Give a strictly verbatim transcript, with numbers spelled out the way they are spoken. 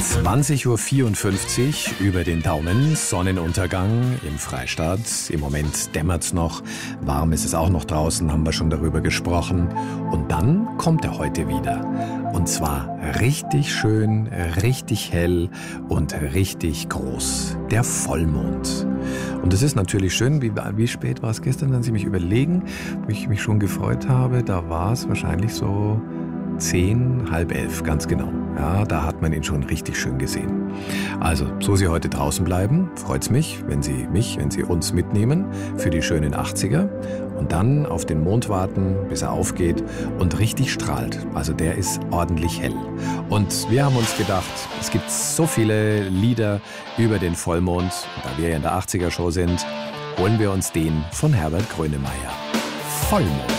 zwanzig Uhr vierundfünfzig über den Daumen, Sonnenuntergang im Freistaat. Im Moment dämmert's noch, warm ist es auch noch draußen, haben wir schon darüber gesprochen. Und dann kommt er heute wieder. Und zwar richtig schön, richtig hell und richtig groß. Der Vollmond. Und es ist natürlich schön, wie, wie spät war es gestern, als Sie mich überlegen, wo ich mich schon gefreut habe. Da war es wahrscheinlich so zehn, halb elf, ganz genau. Ja, da hat man ihn schon richtig schön gesehen. Also, so Sie heute draußen bleiben, freut's mich, wenn Sie mich, wenn Sie uns mitnehmen für die schönen achtziger und dann auf den Mond warten, bis er aufgeht und richtig strahlt. Also der ist ordentlich hell. Und wir haben uns gedacht, es gibt so viele Lieder über den Vollmond. Da wir ja in der achtziger-Show sind, holen wir uns den von Herbert Grönemeyer. Vollmond.